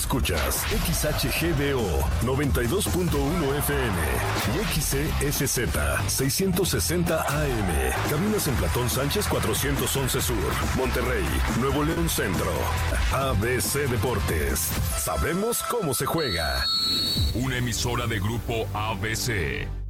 escuchas XHGBO 92.1 FM y XESZ 660 AM. Caminas en Platón Sánchez 411 Sur, Monterrey, Nuevo León Centro. ABC Deportes. Sabemos cómo se juega. Una emisora de Grupo ABC.